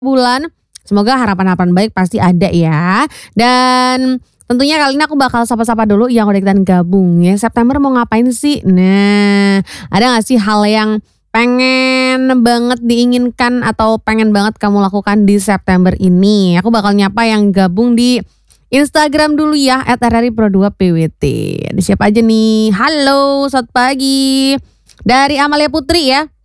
bulan. Semoga harapan-harapan baik pasti ada ya. Dan tentunya kali ini aku bakal sapa-sapa dulu yang udah ikutan gabung ya. September mau ngapain sih? Nah, ada gak sih hal yang pengen banget diinginkan atau pengen banget kamu lakukan di September ini? Aku bakal nyapa yang gabung di Instagram dulu ya, @rripro2pwt. Ada siapa aja nih? Halo, selamat pagi. Dari Amalia Putri ya.